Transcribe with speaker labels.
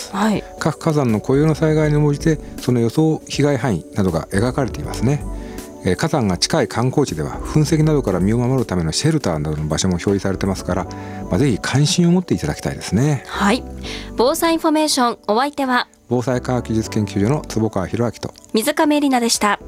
Speaker 1: 。
Speaker 2: はい、
Speaker 1: 各火山の固有の災害に応じてその予想被害範囲などが描かれていますね。火山が近い観光地では噴石などから身を守るためのシェルターなどの場所も表示されてますから、ぜひ関心を持っていただきたいですね。
Speaker 2: はい、防災インフォメーション、お相手は
Speaker 1: 防災科学技術研究所の坪川博明と
Speaker 2: 水亀里奈でした。